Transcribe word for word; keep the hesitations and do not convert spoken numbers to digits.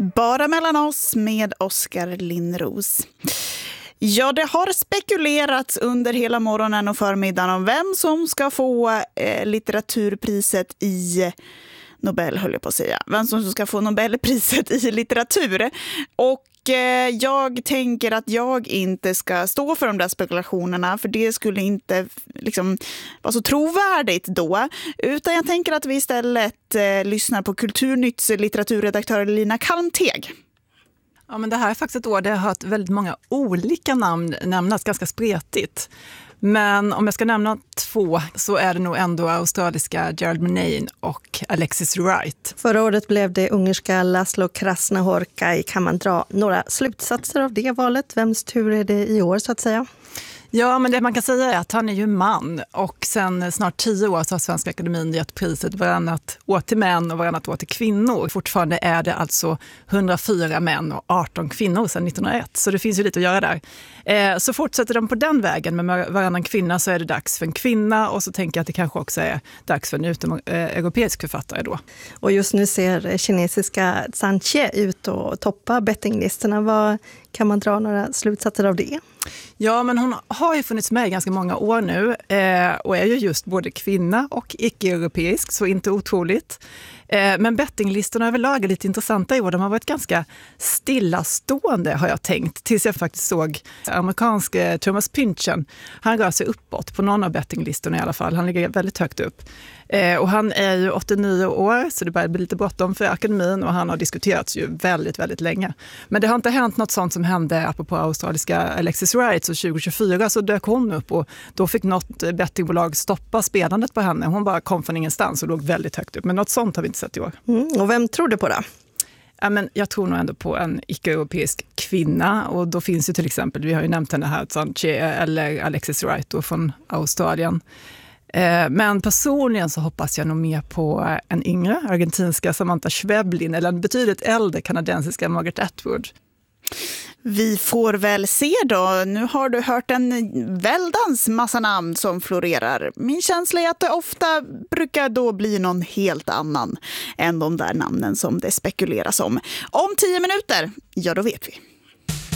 Bara mellan oss med Oskar Linnros. Ja, det har spekulerats under hela morgonen och förmiddagen om vem som ska få eh, litteraturpriset i Nobel, höll jag på att säga. Vem som ska få Nobelpriset i litteratur. Och eh, jag tänker att jag inte ska stå för de där spekulationerna, för det skulle inte liksom vara så trovärdigt då. Utan jag tänker att vi istället eh, lyssnar på Kulturnytts litteraturredaktör Lina Kalmteg. Ja, men det här är faktiskt ett år där jag har hört väldigt många olika namn nämnas, ganska spretigt. Men om jag ska nämna två så är det nog ändå australiska Gerald Murnane och Alexis Wright. Förra året blev det ungerska Laszlo Krasznahorkai. Kan man dra några slutsatser av det valet? Vems tur är det i år så att säga? Ja, men det man kan säga är att han är ju man och sen snart tio år så har Svenska Akademin gett priset varannat år till män och varannat år till kvinnor. Fortfarande är det alltså hundrafyra män och arton kvinnor sedan nittonhundraett, så det finns ju lite att göra där. Eh, så fortsätter de på den vägen med varannan kvinna så är det dags för en kvinna, och så tänker jag att det kanske också är dags för en utomeuropeisk författare då. Och just nu ser kinesiska Zhang Jie ut att toppa bettinglistorna. Vad kan man dra några slutsatser av det? Ja, men hon har ju funnits med i ganska många år nu eh, och är ju just både kvinna och icke-europeisk, så inte otroligt. Eh, men bettinglistorna överlag är lite intressanta i år. De har varit ganska stillastående, har jag tänkt, tills jag faktiskt såg amerikanske Thomas Pynchon. Han rör sig uppåt på någon av bettinglistorna i alla fall. Han ligger väldigt högt upp. Eh, och han är ju åttionio år, så det börjar bli lite bråttom för akademin, och han har diskuterats ju väldigt, väldigt länge. Men det har inte hänt något sånt som hände apropå australiska Alexis Wright, så tjugo tjugofyra så dök hon upp och då fick något bettingbolag stoppa spelandet på henne. Hon bara kom från ingenstans och låg väldigt högt upp. Men något sånt har vi inte sett i år. Mm, och vem tror du på då? Ja, men jag tror nog ändå på en icke-europeisk kvinna, och då finns ju till exempel, vi har ju nämnt henne här, Zhang Jie eller Alexis Wright då från Australien. Men personligen så hoppas jag nog mer på en yngre argentinska Samantha Schweblin eller en betydligt äldre kanadensiska Margaret Atwood. Vi får väl se då. Nu har du hört en väldans massa namn som florerar. Min känsla är att det ofta brukar då bli någon helt annan än de där namnen som det spekuleras om. Om tio minuter, ja då vet vi.